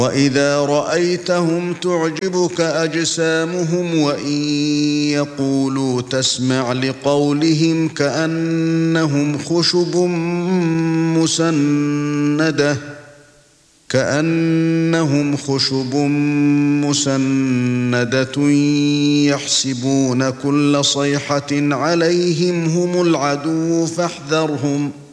وَإِذَا رَأَيْتَهُمْ تُعْجِبُكَ أَجْسَامُهُمْ وَإِن يَقُولُوا تَسْمَعْ لِقَوْلِهِمْ كَأَنَّهُمْ خُشُبٌ مُّسَنَّدَةٌ يَحْسَبُونَ كُلَّ صَيْحَةٍ عَلَيْهِمْ هُمُ الْعَدُوُّ فَاحْذَرْهُمْ